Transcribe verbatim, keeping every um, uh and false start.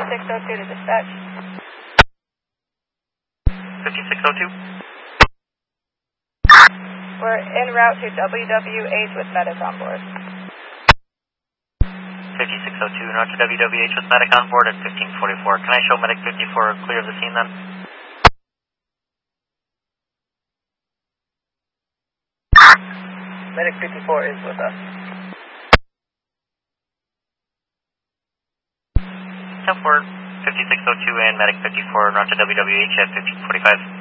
fifty-six oh two to dispatch. fifty-six oh two? We're en route to W W H with medic on board. fifty-six oh two, route to W W H with medic on board at fifteen forty-four. Can I show medic fifty-four clear of the scene then? Medic fifty-four is with us. ten four, fifty-six oh two and medic fifty-four, route to W W H at fifteen forty-five.